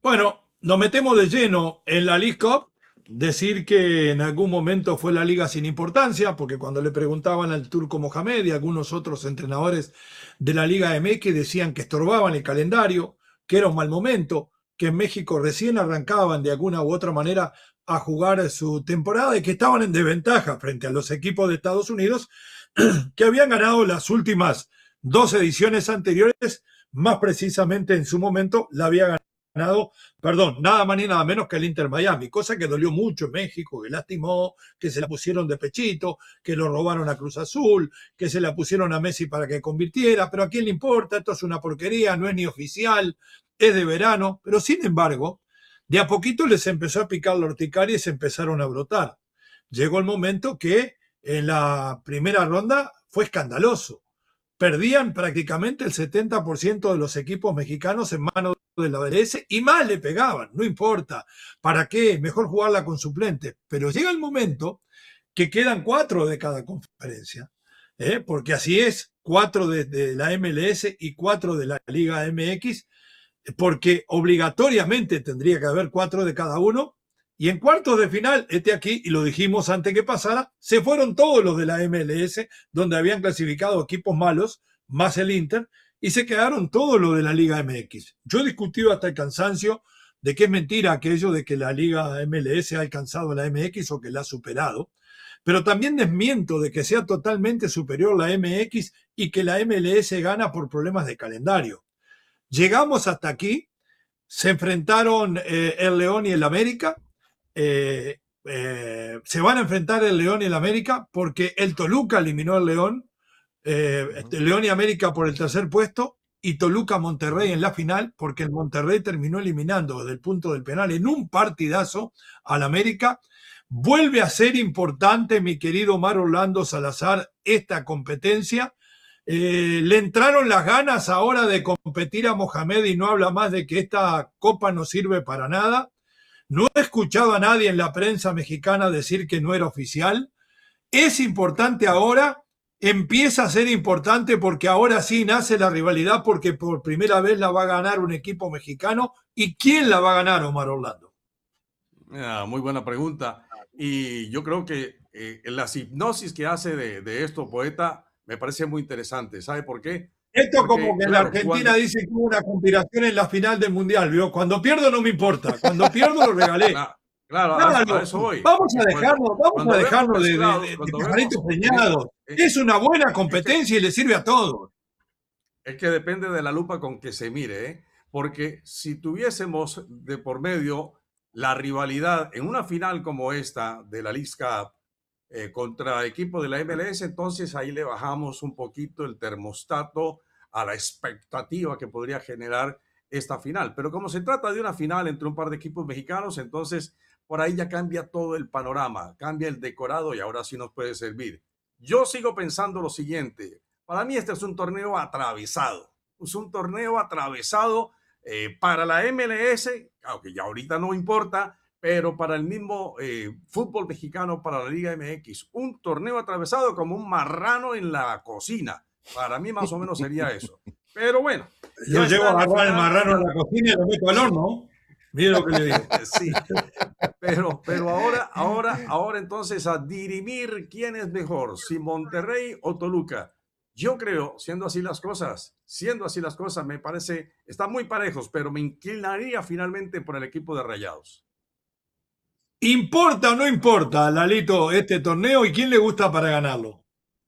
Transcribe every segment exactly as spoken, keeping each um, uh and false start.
Bueno, nos metemos de lleno en la League Cup. Decir que en algún momento fue la liga sin importancia, porque cuando le preguntaban al Turco Mohamed y algunos otros entrenadores de la Liga M X decían que estorbaban el calendario, que era un mal momento, que en México recién arrancaban de alguna u otra manera a jugar su temporada y que estaban en desventaja frente a los equipos de Estados Unidos que habían ganado las últimas dos ediciones anteriores, más precisamente en su momento la había ganado ganado, perdón, nada más ni nada menos que el Inter Miami, cosa que dolió mucho en México, que lastimó, que se la pusieron de pechito, que lo robaron a Cruz Azul, que se la pusieron a Messi para que convirtiera, pero a quién le importa, esto es una porquería, no es ni oficial, es de verano, pero sin embargo, de a poquito les empezó a picar la urticaria y se empezaron a brotar. Llegó el momento que en la primera ronda fue escandaloso. Perdían prácticamente el setenta por ciento de los equipos mexicanos en manos de la B L S y más le pegaban, no importa, ¿para qué? Mejor jugarla con suplentes. Pero llega el momento que quedan cuatro de cada conferencia, ¿eh? Porque así es, cuatro de, de la M L S y cuatro de la Liga M X, porque obligatoriamente tendría que haber cuatro de cada uno. Y en cuartos de final, este aquí, y lo dijimos antes que pasara, se fueron todos los de la M L S, donde habían clasificado equipos malos, más el Inter, y se quedaron todos los de la Liga M X. Yo he discutido hasta el cansancio de que es mentira aquello de que la Liga M L S ha alcanzado la M X o que la ha superado, pero también desmiento de que sea totalmente superior la M X y que la M L S gana por problemas de calendario. Llegamos hasta aquí, se enfrentaron eh, el León y el América, eh, eh, se van a enfrentar el León y el América porque el Toluca eliminó al León, eh, Uh-huh. este, León y América por el tercer puesto y Toluca Monterrey en la final porque el Monterrey terminó eliminando desde el punto del penal en un partidazo al América. Vuelve a ser importante, mi querido Omar Orlando Salazar, esta competencia. Eh, le entraron las ganas ahora de competir a Mohamed y no habla más de que esta copa no sirve para nada. No he escuchado a nadie en la prensa mexicana decir que no era oficial. Es importante ahora, empieza a ser importante porque ahora sí nace la rivalidad porque por primera vez la va a ganar un equipo mexicano. ¿Y quién la va a ganar, Omar Orlando? Ah, muy buena pregunta. Y yo creo que eh, la hipnosis que hace de, de esto, poeta, me parece muy interesante. ¿Sabe por qué? Esto como Porque, que en la claro, Argentina cuando... dice que hubo una conspiración en la final del Mundial, ¿vio? Cuando pierdo no me importa, cuando pierdo lo regalé. Claro, claro, a eso, a Claro, eso voy. vamos a Cuando, dejarlo, vamos a cuando vemos dejarlo de, de, mezclados, de, de cuando pajaritos vemos en es- preñados. eh, Es una buena es que competencia y le sirve a todos. Es que depende de la lupa con que se mire, ¿eh? Porque si tuviésemos de por medio la rivalidad en una final como esta de la Leagues Cup eh, contra equipo de la M L S, entonces ahí le bajamos un poquito el termostato a la expectativa que podría generar esta final. Pero como se trata de una final entre un par de equipos mexicanos, entonces por ahí ya cambia todo el panorama, cambia el decorado y ahora sí nos puede servir. Yo sigo pensando lo siguiente. Para mí este es un torneo atravesado. Es un torneo atravesado eh, para la M L S, aunque ya ahorita no importa, pero para el mismo eh, fútbol mexicano, para la Liga M X, un torneo atravesado como un marrano en la cocina. Para mí más o menos sería eso. Pero bueno, Yo ya llego está a en la agarrar el final. marrano en la cocina y lo meto al horno. Mire lo que le digo. Sí, pero, pero ahora, ahora, ahora entonces a dirimir quién es mejor, si Monterrey o Toluca. Yo creo, siendo así las cosas, siendo así las cosas, me parece, están muy parejos, pero me inclinaría finalmente por el equipo de Rayados. ¿Importa o no importa, Lalito, este torneo y quién le gusta para ganarlo?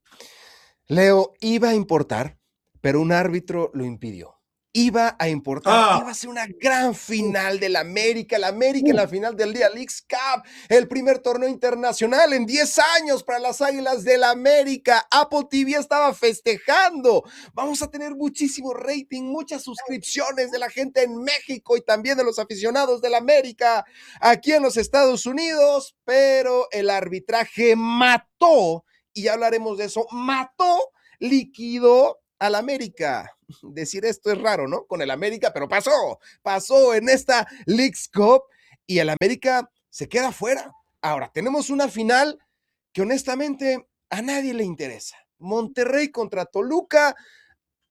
Leo, iba a importar, pero un árbitro lo impidió. Iba a importar, Ah, iba a ser una gran uf, final del América, el América en uf. la final del Día Leagues Cup, el primer torneo internacional en diez años para las Águilas del América. Apple T V estaba festejando. Vamos a tener muchísimo rating, muchas suscripciones de la gente en México y también de los aficionados del América aquí en los Estados Unidos, pero el arbitraje mató, y ya hablaremos de eso, mató, liquidó al América. Decir esto es raro, ¿no? Con el América, pero pasó, pasó en esta Leagues Cup y el América se queda fuera. Ahora, tenemos una final que honestamente a nadie le interesa. Monterrey contra Toluca.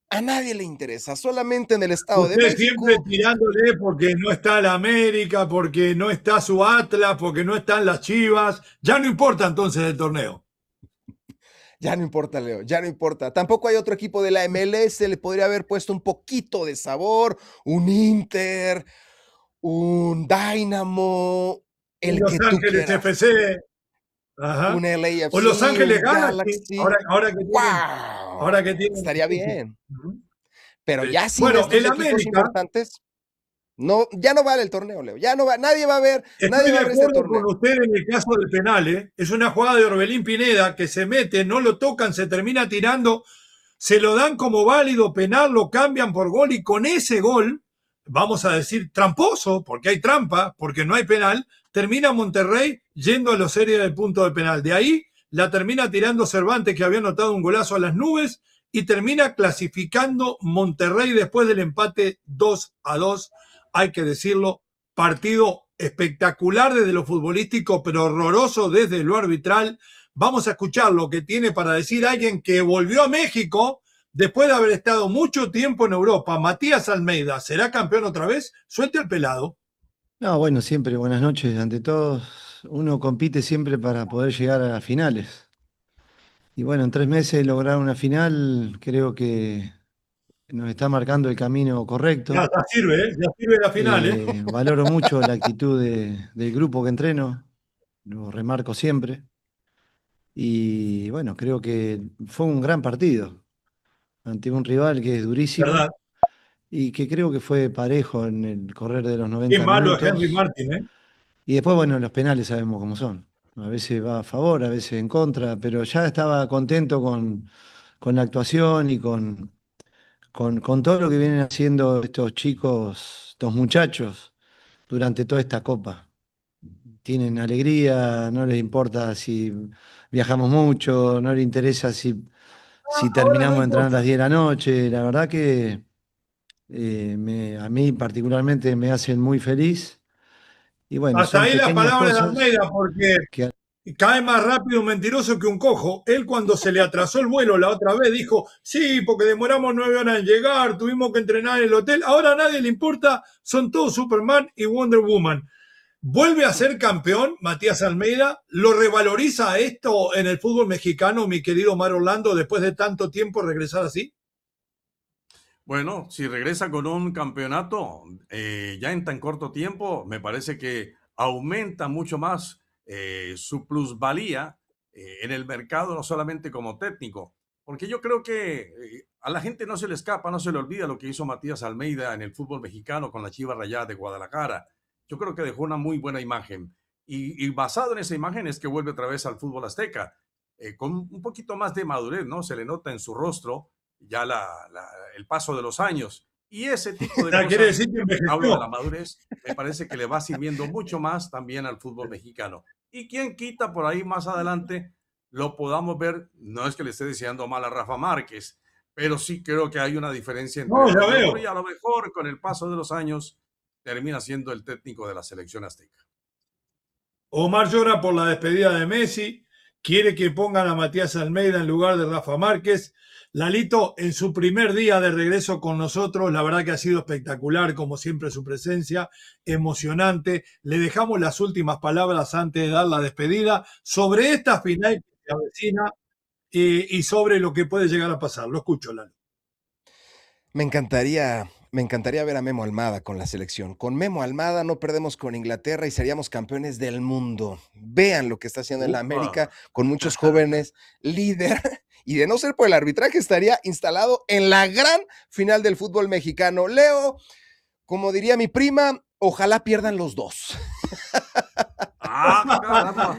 A nadie le interesa, solamente en el Estado de Usted México. siempre tirándole porque no está la América, porque no está su Atlas, porque no están las Chivas. Ya no importa entonces el torneo. Ya no importa, Leo, ya no importa. Tampoco hay otro equipo de la M L S, le podría haber puesto un poquito de sabor, un Inter, un Dynamo, Un el Los que tú Ángeles quieras, F C. Ajá. un L A O F Los C, Ángeles un Galaxy. Galaxy. Ahora, ahora que tienen, ¡Wow! ahora que tienen. Estaría bien. Ujú. Pero Sí. ya sin Bueno, estos el equipos América, importantes, no, ya no vale el torneo, Leo. Ya no va, nadie va a ver, nadie estoy va de a ver este acuerdo con torneo. usted en el caso del penal, ¿eh? Es una jugada de Orbelín Pineda que se mete, no lo tocan, se termina tirando, se lo dan como válido penal, lo cambian por gol y con ese gol, vamos a decir tramposo, porque hay trampa, porque no hay penal, termina Monterrey yendo a los series del punto de penal. De ahí la termina tirando Cervantes, que había anotado un golazo a las nubes, y termina clasificando Monterrey después del empate dos a dos. Hay que decirlo, partido espectacular desde lo futbolístico, pero horroroso desde lo arbitral. Vamos a escuchar lo que tiene para decir alguien que volvió a México después de haber estado mucho tiempo en Europa. Matías Almeida, ¿será campeón otra vez? Suelte al pelado. No, bueno, siempre buenas noches. Ante todo, uno compite siempre para poder llegar a las finales. Y bueno, en tres meses lograr una final, creo que nos está marcando el camino Ya, correcto. ya sirve, ¿eh? Ya sirve la final. ¿eh? Eh, valoro mucho la actitud de- del grupo que entreno, lo remarco siempre. Y bueno, creo que fue un gran partido ante un rival que es durísimo ¿Verdad? y que creo que fue parejo en el correr de los Qué noventa malo es Henry minutos. Martin, ¿eh? Y después, bueno, los penales sabemos cómo son. A veces va a favor, a veces en contra, pero ya estaba contento con, con la actuación y con, con, con todo lo que vienen haciendo estos chicos, estos muchachos, durante toda esta copa. Tienen alegría, no les importa si viajamos mucho, no les interesa si, si Ahora no terminamos de entrenar a importa. las diez de la noche. La verdad que eh, me- a mí particularmente me hacen muy feliz. Y bueno, Hasta son ahí las pequeñas palabras de cosas Almeida, porque que cae más rápido un mentiroso que un cojo. Él cuando se le atrasó el vuelo la otra vez dijo, sí, porque demoramos nueve horas en llegar, tuvimos que entrenar en el hotel. Ahora a nadie le importa, son todos Superman y Wonder Woman. Vuelve a ser campeón Matías Almeida, lo revaloriza esto en el fútbol mexicano, mi querido Mar Orlando, después de tanto tiempo regresar así. Bueno, si regresa con un campeonato eh, ya en tan corto tiempo, me parece que aumenta mucho más eh, su plusvalía eh, en el mercado, no solamente como técnico, porque yo creo que eh, a la gente no se le escapa, no se le olvida lo que hizo Matías Almeida en el fútbol mexicano con la Chivas Rayadas de Guadalajara. Yo creo que dejó una muy buena imagen y, y basado en esa imagen es que vuelve otra vez al fútbol azteca, eh, con un poquito más de madurez, ¿no? Se le nota en su rostro ya la, la, el paso de los años. Y ese tipo de Quiere cosas, decir que hablo de la envejeció. madurez, me parece que le va sirviendo mucho más también al fútbol mexicano. Y quien quita por ahí más adelante lo podamos ver, no es que le esté deseando mal a Rafa Márquez, pero sí creo que hay una diferencia entre No, uno ya y otro veo. y a lo mejor con el paso de los años termina siendo el técnico de la selección azteca. Omar llora por la despedida de Messi, quiere que pongan a Matías Almeida en lugar de Rafa Márquez. Lalito, en su primer día de regreso con nosotros, la verdad que ha sido espectacular, como siempre, su presencia, emocionante. Le dejamos las últimas palabras antes de dar la despedida sobre esta final que se avecina eh, y sobre lo que puede llegar a pasar. Lo escucho, Lalo. Me encantaría, me encantaría ver a Memo Almada con la selección. Con Memo Almada no perdemos con Inglaterra y seríamos campeones del mundo. Vean lo que está haciendo en la América Upa. con muchos jóvenes, líder. Y de no ser por el arbitraje, estaría instalado en la gran final del fútbol mexicano. Leo, como diría mi prima, ojalá pierdan los dos. Ah, caramba.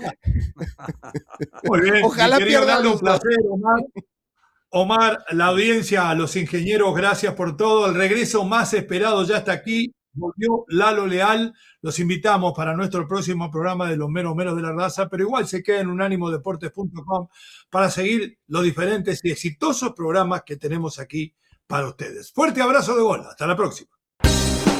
Muy bien, Ojalá mi querido pierdan Lalo, los un dos. placer, Omar. Omar, la audiencia, a los ingenieros, gracias por todo. El regreso más esperado ya está aquí. Volvió Lalo Leal. Los invitamos para nuestro próximo programa de Los Meros Meros de la Raza, pero igual se queda en unánimo deportes punto com para seguir los diferentes y exitosos programas que tenemos aquí para ustedes. Fuerte abrazo de gol. Hasta la próxima.